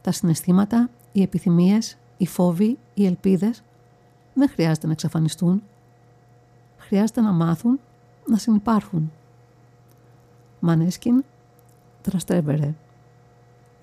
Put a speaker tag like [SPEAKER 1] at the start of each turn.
[SPEAKER 1] Τα συναισθήματα, οι επιθυμίες, οι φόβοι, οι ελπίδες δεν χρειάζεται να εξαφανιστούν. Χρειάζεται να μάθουν να συνυπάρχουν. Μανέσκιν, Τραστρέβερε.